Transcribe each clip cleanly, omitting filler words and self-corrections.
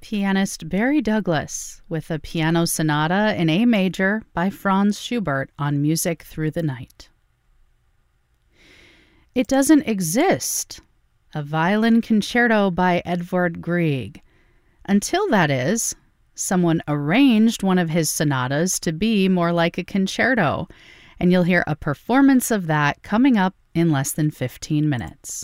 pianist Barry Douglas with a piano sonata in A major by Franz Schubert on Music Through the Night. It Doesn't Exist, a violin concerto by Edvard Grieg. Until that is, someone arranged one of his sonatas to be more like a concerto, and you'll hear a performance of that coming up in less than 15 minutes.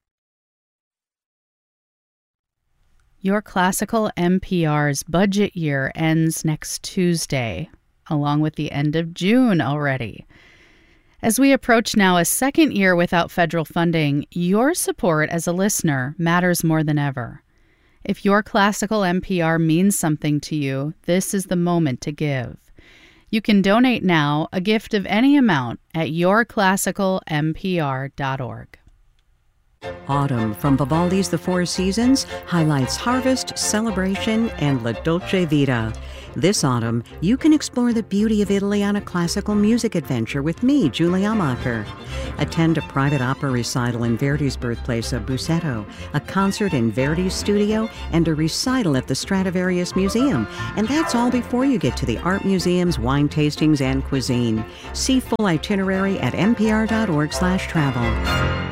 Your Classical NPR's budget year ends next Tuesday, along with the end of June already. As we approach now a second year without federal funding, your support as a listener matters more than ever. If Your Classical NPR means something to you, this is the moment to give. You can donate now, a gift of any amount, at yourclassicalnpr.org. Autumn from Vivaldi's The Four Seasons highlights harvest, celebration, and La Dolce Vita. This autumn, you can explore the beauty of Italy on a classical music adventure with me, Julie Amacher. Attend a private opera recital in Verdi's birthplace of Busseto, a concert in Verdi's studio, and a recital at the Stradivarius Museum. And that's all before you get to the art museums, wine tastings, and cuisine. See full itinerary at npr.org/travel.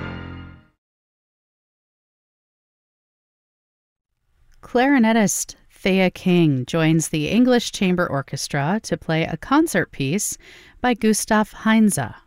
Clarinetist Thea King joins the English Chamber Orchestra to play a concert piece by Gustav Heinze.